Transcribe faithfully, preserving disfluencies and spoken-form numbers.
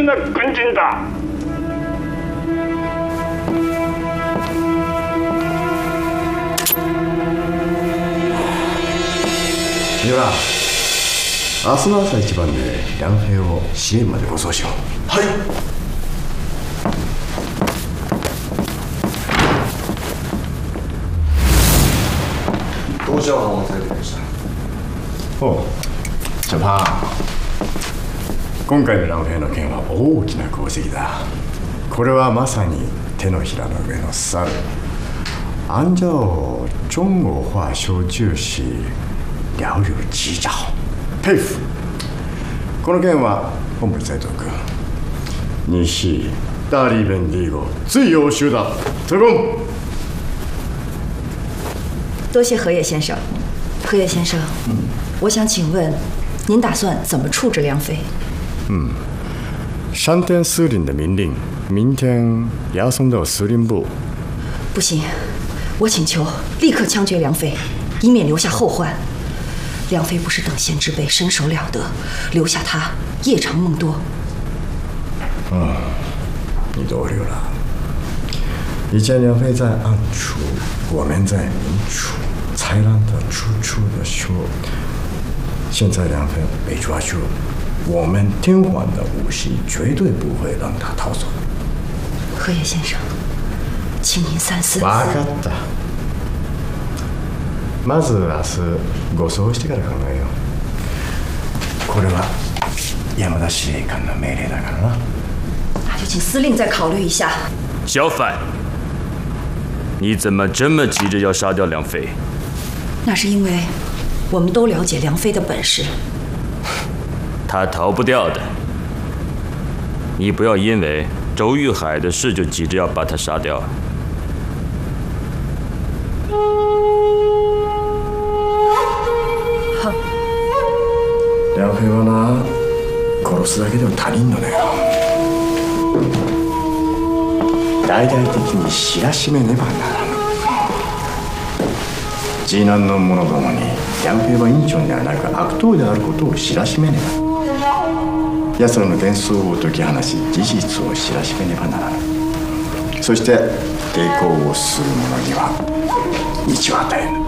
的跟进的。 では明日の朝一番で梁平を支援まで護送しよう。 はい。当社は忘れてきました。 おうジャパン。今回の梁平の件は大きな功績だ。これはまさに手のひらの上の猿。按照中国话说就是了如指掌。佩服。この件は本部に伝えておく。你是大力本地国最优秀的特工。 多谢河野先生。河野先生，嗯，我想请问，您打算怎么处置梁飞？ 嗯，山田司令的命令，明天要送到司令部。 不行，我请求立刻枪决梁飞，以免留下后患。梁飞不是等闲之辈，身手了得，留下他夜长梦多。 嗯，你多虑了。以前梁飞在暗处，我们在明处，才让他处处的说。现在梁飞被抓住，我们天皇的武士绝对不会让他逃走。 河野先生，请您三思。 分かった。まず明日護送してから考えよう。これは山田司令官の命令だからな。 那就请司令再考虑一下。 小反，你怎么这么急着要杀掉梁飞？ 那是因为我们都了解梁飞的本事， 他逃不掉的。你不要因为周玉海的事就急着要把他杀掉。 梁平はな、殺すだけでは足りんのだよ。大々的に知らしめねばならぬ。次男の者どもに梁平は院長ではなく悪党であることを知らしめねば。奴らの幻想を解き放し、事実を知らしめねばならぬ。そして抵抗をする者には道を与えぬ。